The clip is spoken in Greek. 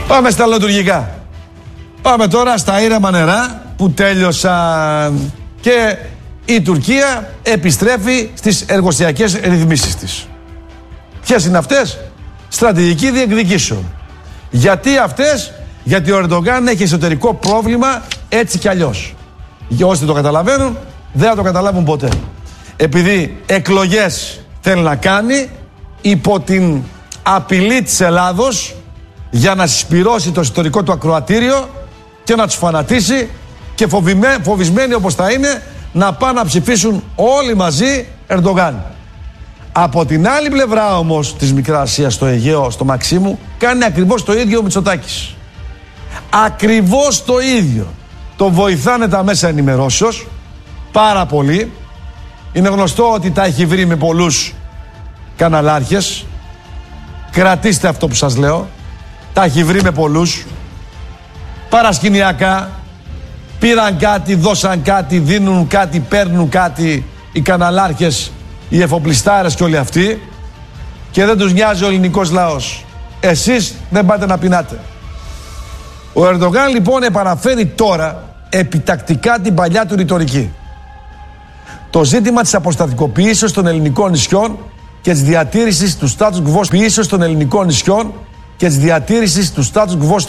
Πάμε στα λειτουργικά. Πάμε τώρα στα ήρεμα νερά που τέλειωσαν και η Τουρκία επιστρέφει στις εργοσιακές ρυθμίσεις της. Ποιες είναι αυτές? Στρατηγική διεκδικήσεων. Γιατί αυτές? Γιατί ο Ερντογκάν έχει εσωτερικό πρόβλημα έτσι κι αλλιώς. Για όσοι το καταλαβαίνουν, δεν θα το καταλάβουν ποτέ. Επειδή εκλογές θέλει να κάνει υπό την απειλή της Ελλάδος για να συσπυρώσει το εσωτερικό του ακροατήριο και να τους φανατίσει και φοβισμένοι όπως θα είναι να πάνε να ψηφίσουν όλοι μαζί Ερντογκάν. Από την άλλη πλευρά όμως της Μικράς Ασίας, στο Αιγαίο, στο Μαξίμου, κάνει ακριβώς το ίδιο ο Μητσοτάκης. Ακριβώς το ίδιο. Το βοηθάνε τα μέσα ενημερώσεως πάρα πολύ. Είναι γνωστό ότι τα έχει βρει με πολλούς καναλάρχες. Κρατήστε αυτό που σας λέω. Τα έχει βρει με πολλούς. Παρασκηνιακά. Πήραν κάτι, δώσαν κάτι, δίνουν κάτι, παίρνουν κάτι οι καναλάρχες, οι εφοπλιστάρες και όλοι αυτοί. Και δεν τους νοιάζει ο ελληνικός λαός. Εσείς δεν πάτε να πεινάτε. Ο Ερντογκάν λοιπόν επαναφέρει τώρα επιτακτικά την παλιά του ρητορική. Το ζήτημα της αποστατικοποίησης των ελληνικών νησιών και της διατήρησης του status quo των ελληνικών νησιών και της διατήρησης του status quo